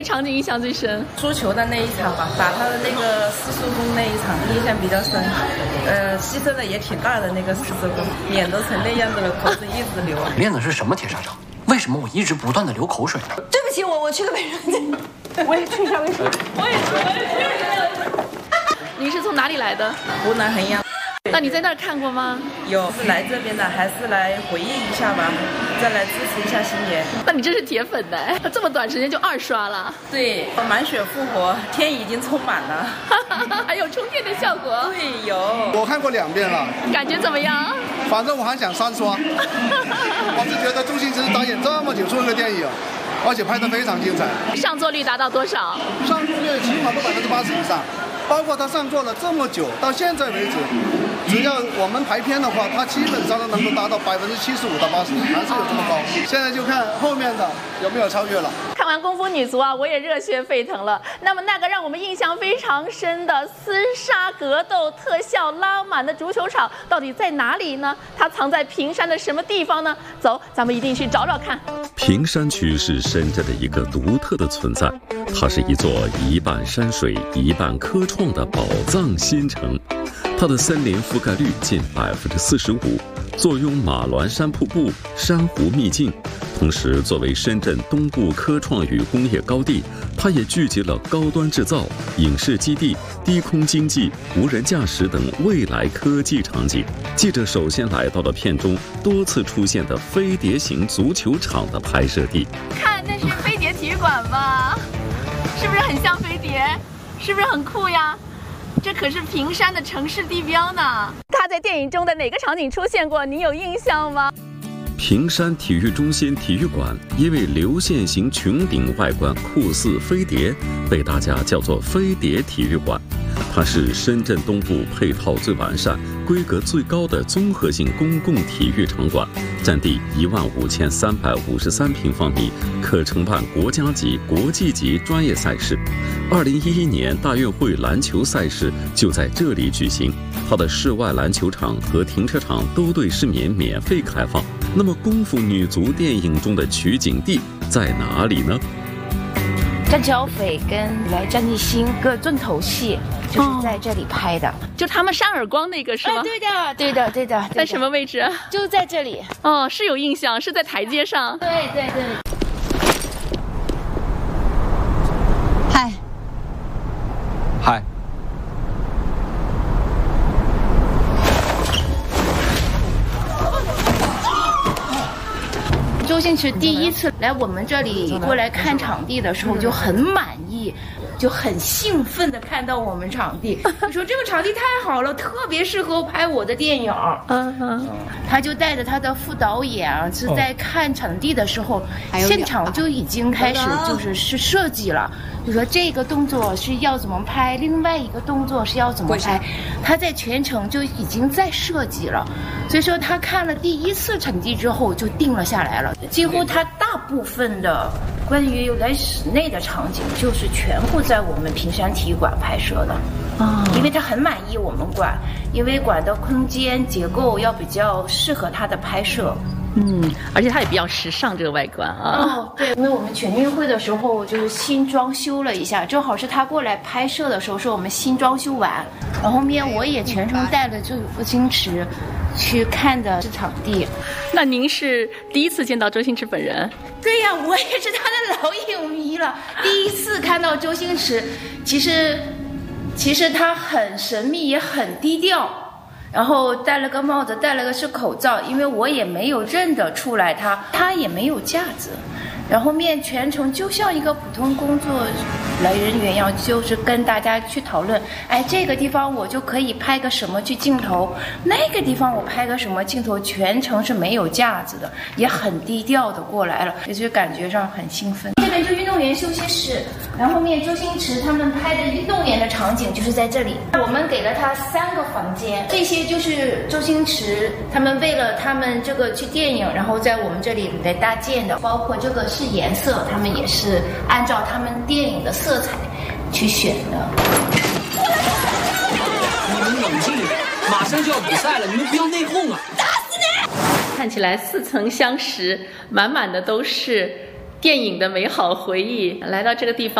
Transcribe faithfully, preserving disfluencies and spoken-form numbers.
场景印象最深？ 输球的那一场吧，打他的那个四叔公那一场印象比较深。呃，牺牲的也挺大的那个四叔公，脸都成那样子了，口水一直流。 练的是什么铁砂掌？为什么我一直不断的流口水呢？ 对不起，我我去个卫生间。 我也去一下卫生间。我也去，我也去。您是从哪里来的？ 湖南衡阳。 那你在那儿看过吗？ 有，是来这边的，还是来回忆一下吧，再来支持一下星爷。 那你真是铁粉呢，这么短时间就二刷了。 对，满血复活，天已经充满了， 还有充电的效果。 对，有。 我看过两遍了， 感觉怎么样？ 反正我还想三刷。我是觉得周星驰导演这么久出了个电影，而且拍得非常精彩。 上座率达到多少？ 上座率起码都百分之八十以上。包括他上座了这么久，到现在为止，只要我们排片的话，他基本上都能够达到百分之七十五到八十，还是有这么高。现在就看后面的有没有超越了。 看完《功夫女足》啊，我也热血沸腾了。那么那个让我们印象非常深的厮杀格斗特效拉满的足球场到底在哪里呢？它藏在平山的什么地方呢？走，咱们一定去找找看。 平山区是深圳的一个独特的存在，它是一座一半山水一半科创的宝藏新城。它的森林覆盖率近百分之四十五，坐拥马峦山瀑布、珊瑚秘境。同时，作为深圳东部科创与工业高地，它也聚集了高端制造、影视基地、低空经济、无人驾驶等未来科技场景。记者首先来到了片中多次出现的飞碟型足球场的拍摄地。 看，那是飞碟体育馆吧？是不是很像飞碟？是不是很酷呀？这可是平山的城市地标呢。它在电影中的哪个场景出现过？你有印象吗？ 平山体育中心体育馆因为流线型穹顶外观酷似飞碟，被大家叫做飞碟体育馆。它是深圳东部配套最完善、规格最高的综合性公共体育场馆，占地一万五千三百五十三平方米，可承办国家级、国际级专业赛事。二零一一年大运会篮球赛事就在这里举行，它的室外篮球场和停车场都对市民免费开放。那么，《功夫女足》电影中的取景地在哪里呢？ 张小斐跟来张艺兴个重头戏就是在这里拍的，哦、 就他们扇耳光那个是吗？ 啊、对的，对的，对的。 在什么位置？ 就在这里。 哦，是有印象，是在台阶上。 对对对。 嗨， 嗨。 周星驰第一次来我们这里过来看场地的时候就很满意，就很兴奋的看到我们场地，你说这个场地太好了，特别适合拍我的电影。嗯嗯，他就带着他的副导演啊，是在看场地的时候，现场就已经开始就是是设计了，就说这个动作是要怎么拍，另外一个动作是要怎么拍，他在全程就已经在设计了。所以说他看了第一次场地之后就定了下来了，几乎他大部分的关于来室内的场景就是全部在我们平山体育馆拍摄的啊，因为他很满意我们馆，因为馆的空间结构要比较适合他的拍摄。 嗯，而且它也比较时尚，这个外观啊。 哦，对，因为我们全运会的时候就是新装修了一下，正好是他过来拍摄的时候，是我们新装修完，然后面我也全程带了周星驰去看的这场地。 那您是第一次见到周星驰本人？ 对呀，我也是他的老影迷了。第一次看到周星驰，其实其实他很神秘，也很低调。然后戴了个帽子，戴了个是口罩，因为我也没有认得出来他，他也没有架子，然后面全程就像一个普通工作来人员一样，就是跟大家去讨论，哎，这个地方我就可以拍个什么去镜头，那个地方我拍个什么镜头，全程是没有架子的，也很低调的过来了，也就感觉上很兴奋。这边就运动员休息室，然后面周星驰他们拍的运动员的场景就是在这里，我们给了他三个房间，这些就是周星驰他们为了他们这个去电影，然后在我们这里来搭建的，包括这个是颜色，他们也是按照他们电影的色彩去选的。 你们冷静点，马上就要比赛了，你们不要内讧啊！ 打死你！看起来似曾相识，满满的都是电影的美好回忆，来到这个地方。